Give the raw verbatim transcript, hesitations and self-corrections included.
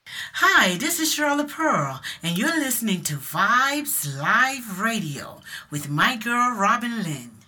Hi, this is Shirley Pearl, and you're listening to Vibes Live Radio with my girl Robin Lynn.